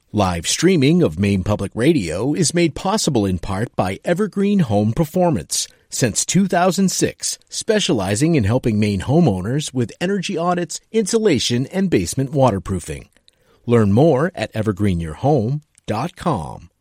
Live streaming of Maine Public Radio is made possible in part by Evergreen Home Performance. Since 2006, specializing in helping Maine homeowners with energy audits, insulation, and basement waterproofing. Learn more at evergreenyourhome.com.